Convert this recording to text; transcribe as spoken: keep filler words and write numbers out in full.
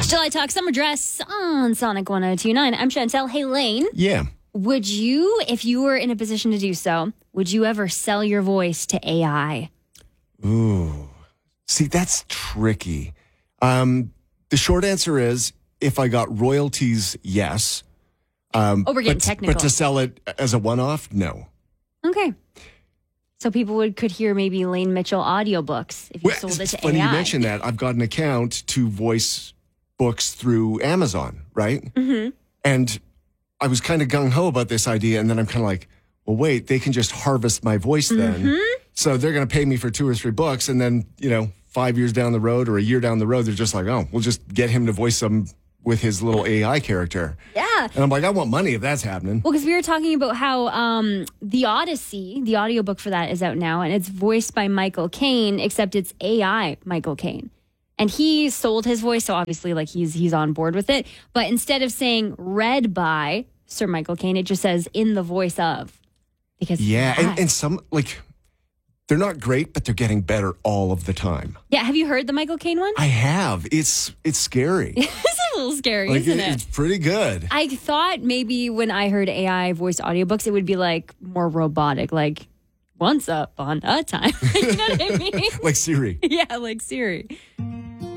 Still I Talk Summer Dress on Sonic one oh two point nine. I'm Chantel. Hey, Lane. Yeah. Would you, if you were in a position to do so, would you ever sell your voice to A I? Ooh. See, that's tricky. Um, the short answer is if I got royalties, yes. Um, Oh, we're getting but, technical. But to sell it as a one-off, no. Okay. So people would could hear maybe Lane Mitchell audiobooks if you Well, sold it it's to funny A I. you mentioned that. I've got an account to voice books through Amazon, right? Mm-hmm. And I was kind of gung-ho about this idea, and then I'm kind of like, well, wait, they can just harvest my voice then. Mm-hmm. So they're going to pay me for two or three books, and then, you know, five years down the road or a year down the road, they're just like, oh, we'll just get him to voice some with his little A I character. Yeah. And I'm like, I want money if that's happening. Well, because we were talking about how um, The Odyssey, the audiobook for that is out now, and it's voiced by Michael Caine, except it's A I Michael Caine. And he sold his voice, so obviously like he's he's on board with it. But instead of saying read by Sir Michael Caine, it just says in the voice of. Because Yeah, yeah. and, and some, like, they're not great, but they're getting better all of the time. Yeah, have you heard the Michael Caine one? I have. It's it's scary. It's a little scary, Like, isn't it- it? It's pretty good. I thought maybe when I heard A I voiced audiobooks, it would be like more robotic, like once upon a time. You know what I mean? Like Siri. Yeah, like Siri.